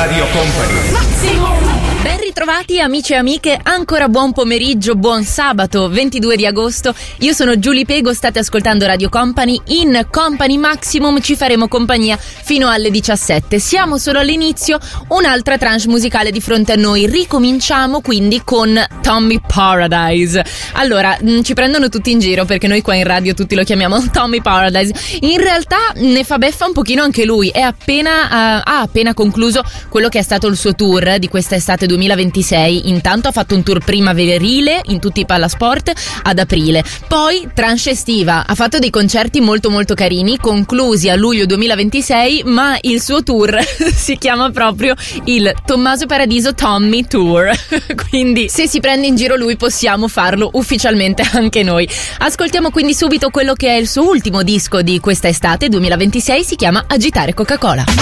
Radio Company. Ben ritrovati amici e amiche, ancora buon pomeriggio, buon sabato 22 di agosto. Io sono Giulia Pego, state ascoltando Radio Company. In Company Maximum ci faremo compagnia fino alle 17. Siamo solo all'inizio, un'altra tranche musicale di fronte a noi. Ricominciamo quindi con Tommy Paradise. Allora, ci prendono tutti in giro perché noi qua in radio tutti lo chiamiamo Tommy Paradise. In realtà ne fa beffa un pochino anche lui. Ha appena concluso quello che è stato il suo tour di questa estate 2026. Intanto ha fatto un tour primaverile in tutti i palasport ad aprile, poi tranche estiva, ha fatto dei concerti molto molto carini conclusi a luglio 2026, ma il suo tour si chiama proprio il Tommaso Paradiso Tommy Tour. Quindi se si prende in giro lui possiamo farlo ufficialmente anche noi. Ascoltiamo quindi subito quello che è il suo ultimo disco di questa estate 2026, si chiama Agitare Coca-Cola.